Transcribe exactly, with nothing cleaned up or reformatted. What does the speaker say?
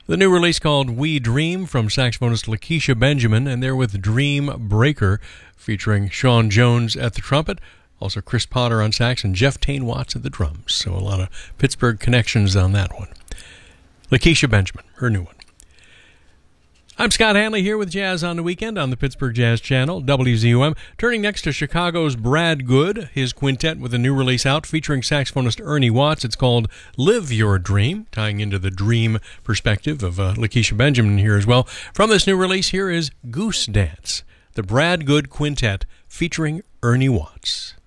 The new release called We Dream from saxophonist Lakeisha Benjamin, and they're with Dream Breaker, featuring Sean Jones at the trumpet, also Chris Potter on sax, and Jeff Tain Watts at the drums. So a lot of Pittsburgh connections on that one. Lakeisha Benjamin, her new one. I'm Scott Hanley here with Jazz on the Weekend on the Pittsburgh Jazz Channel, W Z U M. Turning next to Chicago's Brad Good, his quintet with a new release out featuring saxophonist Ernie Watts. It's called Live Your Dream, tying into the dream perspective of uh, Lakeisha Benjamin here as well. From this new release, here is Goose Dance, the Brad Good Quintet featuring Ernie Watts.